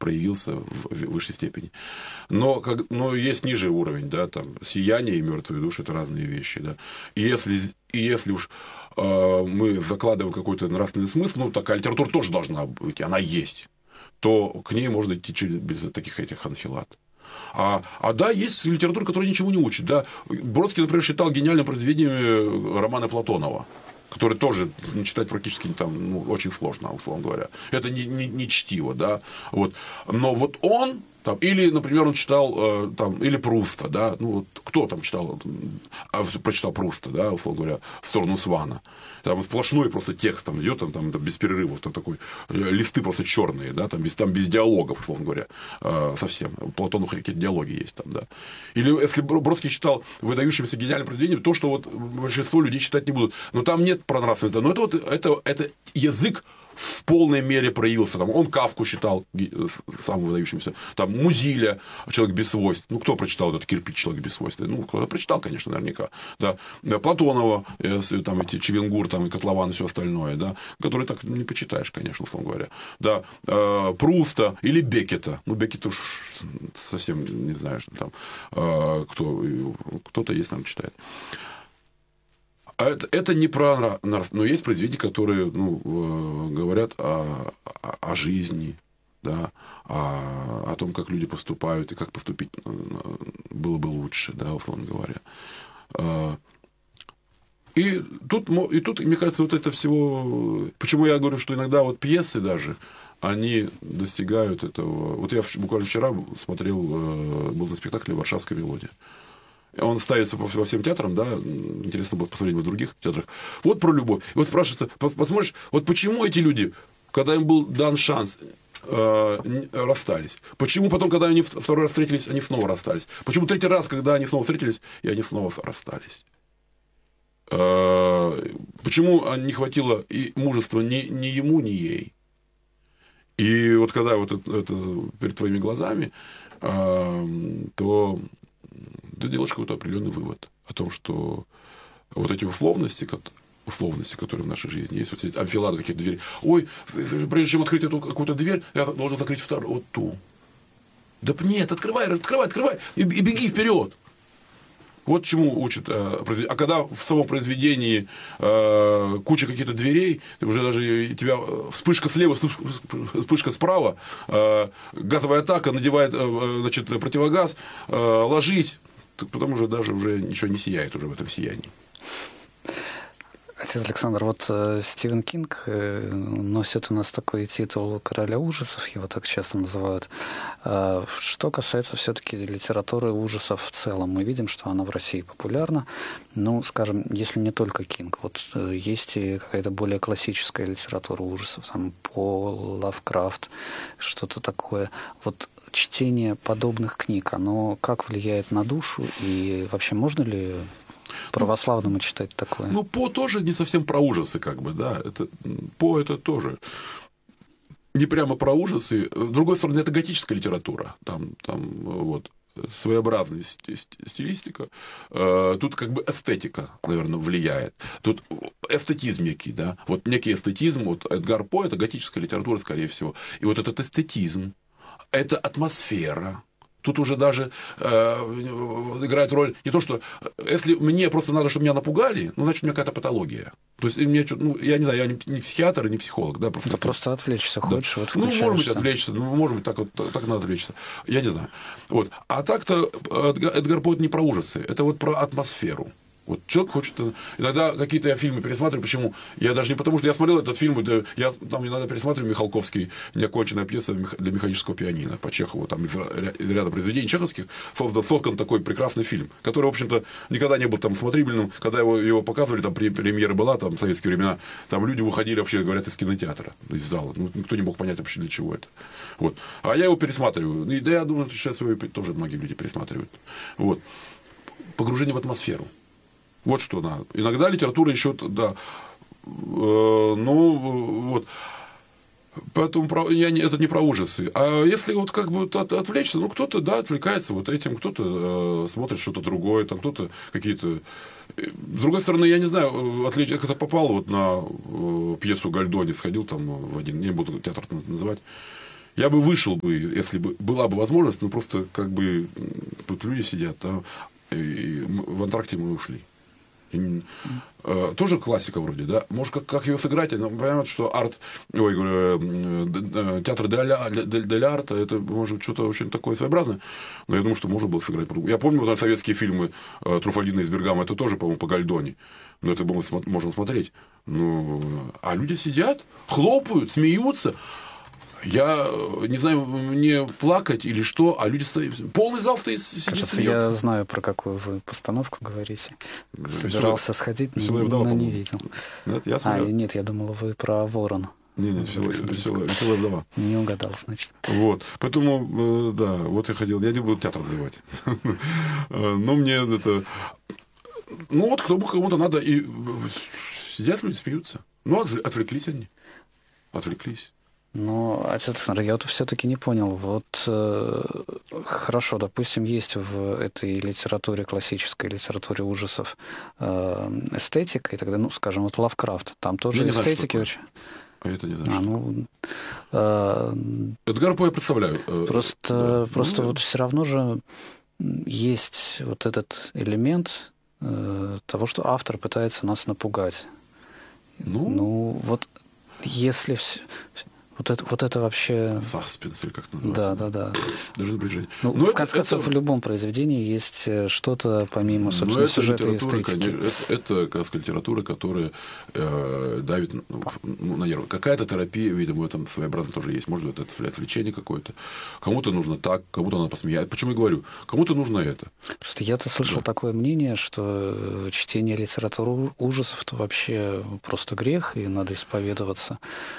проявился в высшей степени. Но есть ниже уровень, да, там, «Сияние» и «Мертвые души» — это разные вещи, да. И если уж мы закладываем какой-то нравственный смысл, ну, такая литература тоже должна быть, она есть, то к ней можно идти без таких этих анфилат. Да, есть литература, которая ничего не учит. Да. Бродский, например, считал гениальным произведением романы Платонова, который тоже читать практически там, очень сложно, условно говоря. Это не чтиво, да. Вот. Но вот он, там, или, например, он читал, там, или Пруста, да, ну, вот, кто там читал, прочитал Пруста, да, условно говоря, в сторону Свана. Там сплошной просто текст там идет, там без перерывов, там такой, листы просто черные, да, там без диалогов, условно говоря, совсем. У Платона какие-то диалоги есть там, да. Или если Бродский читал выдающимся гениальным произведением, то, что вот большинство людей читать не будут. Но там нет про нравственность, но это язык в полной мере проявился. Там, он Кафку читал, самым выдающимся. Там Музиля, «Человек без свойств». Ну, кто прочитал этот «Кирпич», «Человек без свойств»? Ну, кто-то прочитал, конечно, наверняка. Да. Платонова, там эти Чевенгур, там, и Котлован, и все остальное, да, которые так не почитаешь, конечно, условно говоря. Да. Пруста или Беккета. Ну, Беккет уж совсем не знаю, что там. Кто-то есть, наверное, читает. Это не про нравственность, но есть произведения, которые говорят о жизни, да, о том, как люди поступают и как поступить было бы лучше, да, условно говоря. И тут, мне кажется, вот это всего... Почему я говорю, что иногда вот пьесы даже, они достигают этого... Вот я буквально вчера смотрел, был на спектакле «Варшавская мелодия». Он ставится по всем театрам, да, интересно будет посмотреть в других театрах. Вот про любовь. И вот спрашивается, посмотришь, вот почему эти люди, когда им был дан шанс, расстались? Почему потом, когда они второй раз встретились, они снова расстались? Почему третий раз, когда они снова встретились, и они снова расстались? Почему не хватило и мужества ни ему, ни ей? И вот когда вот это перед твоими глазами, то ты делаешь какой-то определенный вывод о том, что вот эти условности, которые в нашей жизни есть, вот эти анфилады, какие-то двери. Ой, прежде чем открыть эту какую-то дверь, я должен закрыть вторую, вот ту. Да нет, открывай, и беги вперед. Вот чему учат произведение. А когда в самом произведении куча каких-то дверей, уже даже тебя вспышка слева, вспышка справа, газовая атака, надевает, значит, противогаз, ложись, потому что даже уже ничего не сияет уже в этом сиянии. Отец Александр, вот Стивен Кинг носит у нас такой титул короля ужасов, его так часто называют. Что касается все-таки литературы ужасов в целом, мы видим, что она в России популярна. Ну, скажем, если не только Кинг, вот есть и какая-то более классическая литература ужасов, там По, Лавкрафт, что-то такое. Вот чтение подобных книг, оно как влияет на душу, и вообще можно ли православному читать такое? Ну, По тоже не совсем про ужасы, как бы, да. По это тоже не прямо про ужасы. С другой стороны, это готическая литература. Там вот своеобразная стилистика. Тут как бы эстетика, наверное, влияет. Тут эстетизм некий, да. Вот некий эстетизм. Вот Эдгар По — это готическая литература, скорее всего. И вот этот эстетизм, это атмосфера. Тут уже даже играет роль не то, что если мне просто надо, чтобы меня напугали, ну, значит, у меня какая-то патология. То есть, мне, я не знаю, я не психиатр и не психолог. Да, просто отвлечься хочешь. Да. Вот может быть, отвлечься, может быть, так надо отвлечься. Я не знаю. Вот. А так-то Эдгар По — это не про ужасы, это вот про атмосферу. Вот человек хочет... Иногда какие-то я фильмы пересматриваю. Почему? Я даже не потому, что я смотрел этот фильм, я там иногда пересматриваю Михалковский «Неоконченная пьеса для механического пианино» по Чехову, там из ряда произведений чеховских соткан такой прекрасный фильм, который, в общем-то, никогда не был там смотрибельным. Когда его показывали, там премьера была, там в советские времена, там люди выходили, вообще говорят, из кинотеатра, из зала. Ну, никто не мог понять вообще, для чего это. Вот. А я его пересматриваю. И да, я думаю, что сейчас его тоже многие люди пересматривают. Вот. Погружение в атмосферу. Вот что надо. Иногда литература еще, да, вот. Поэтому это не про ужасы. А если вот как бы отвлечься, ну, кто-то, да, отвлекается вот этим, кто-то смотрит что-то другое, там кто-то какие-то... С другой стороны, я не знаю, я когда попал вот на пьесу Гальдони, сходил там в один, не буду театр называть, Я бы вышел бы, если бы была бы возможность, но просто как бы тут люди сидят, да, и в антракте мы ушли. Тоже классика вроде, да? Может, как ее сыграть? Но понимаете, что театр дель арта, это, может, что-то очень такое своеобразное. Но я думаю, что можно было сыграть по-другому. Я помню, там, советские фильмы Труффальдино из Бергама, это тоже, по-моему, по Гальдони. Но это можно смотреть. Ну, а люди сидят, хлопают, смеются. Я не знаю, мне плакать или что, а люди стоят. Полный зал стоит, сидит, Кажется, смеется. я знаю, про какую вы постановку говорите. Собирался сходить, но не видел. Нет, я нет, я думал, вы про Ворона. Нет, «Веселая вдова». Не угадал, значит. Вот. Поэтому, да, вот я хотел. Я не буду театр называть. Но мне это... Ну, вот кому-то надо... И сидят люди, смеются. Ну, отвлеклись они. Отвлеклись. Но, отец Александр, я вот все-таки не понял. Вот хорошо, допустим, есть в этой литературе, классической литературе ужасов, эстетика, и тогда, ну, скажем, вот Лавкрафт, там тоже эстетики очень. А это не знаю. Эдгар По я представляю. Просто вот все равно же есть вот этот элемент того, что автор пытается нас напугать. Ну вот если вот это вообще... Саспенс, или как это называется? Да. Даже напряжение. Ну, в конце концов, в любом произведении есть что-то, помимо, собственно, сюжета и эстетики. Это, как сказать, литература, которая давит на нервы. Какая-то терапия, видимо, в этом своеобразно тоже есть. Может быть, это отвлечение какое-то. Кому-то нужно так, кому-то надо посмеяться. Почему я говорю? Кому-то нужно это. Просто я-то слышал такое мнение, что чтение литературы ужасов – это вообще просто грех, и надо исповедоваться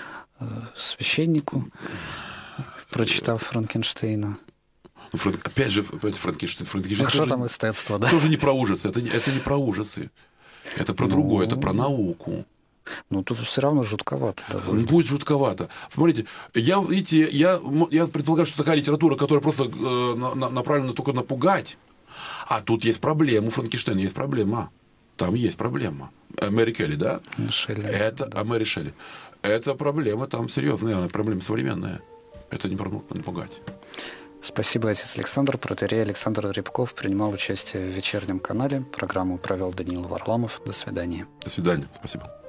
священнику, прочитав Франкенштейна. Опять же, Франкенштейн. Ну, что там эстетство, да? Тоже не про ужасы. Это не про ужасы. Это про другое, это про науку. Ну, тут все равно жутковато. Довольно. Будет жутковато. Смотрите, я предполагаю, что такая литература, которая просто направлена только напугать, а тут есть проблема. У Франкенштейна есть проблема. Там есть проблема. Мэри Келли, да? Мэри Шелли. Это проблема там серьезная, проблема современная. Это не напугать. Спасибо, отец Александр. Протоиерей Александр Рябков принимал участие в вечернем канале. Программу провел Даниил Варламов. До свидания. До свидания. Спасибо.